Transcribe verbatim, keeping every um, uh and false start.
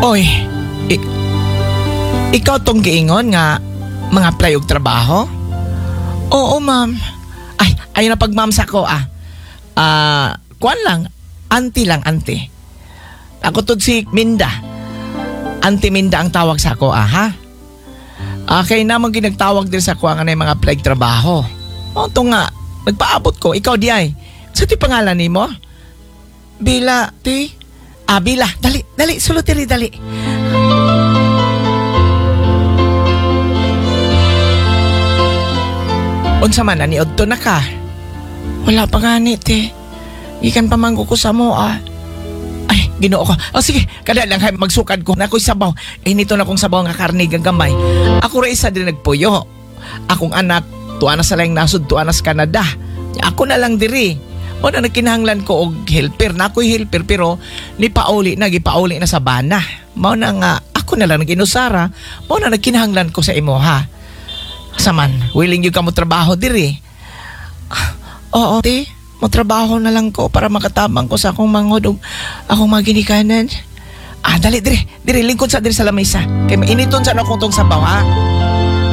Oy, i- ikaw tong giingon nga mga apply og trabaho? Oo, ma'am. Ay, ayun na pag ma'am sa ko ah. Ah, kuan lang, auntie lang, auntie. Ako to si Minda. Auntie Minda ang tawag sa ko ah, ha? Ah, kay namang ginagtawag din sa ko nga na mga apply trabaho. O to nga, nagpaabot ko, ikaw di ay. Sa ti pangalan ni mo? Bila, ti? Ah, Bila. Dali, dali, sulot diri, dali. Unsa man ani odto na ka? Wala pa gani, te. Ikan pa mangko ko sa mo, ah. Ay, Ginoo ko. O sige, kada lang hay magsukad ko na ako'y sabaw. Eh, nito na kong sabaw nga karne gang gamay. Ako ra isa din nagpuyo. Akong anak, tuwa na sa lang nasud, tuwa na sa Canada. Ako na lang diri. O na nagkinahanglan ko og helper. Na ako'y helper, pero ni pauli na, gipauli na sa bana. Mao na nga, ako na lang naginusara. Mao na nagkinahanglan ko sa imo, ha? Saman, willing yung ka mo trabaho diri. Oo, te. Mo trabaho na lang ko para makatabang ko sa akong manghod ug akong mga ginikanan. Ah, dali, diri. Diri, lingkod sa diri sa lamesa. Kay mainiton sa akong tong sabaw, ha?